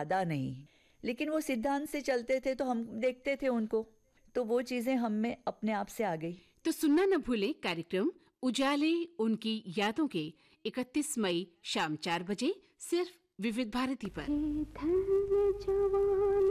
ज़्यादा नहीं, लेकिन वो सिद्धांत से चलते थे तो हम देखते थे उनको, तो वो चीज़ें हम में अपने आप से आ गई। तो सुनना न भूलें कार्यक्रम उजाले उनकी यादों के 31 मई शाम 4 बजे सिर्फ विविध भारती पर।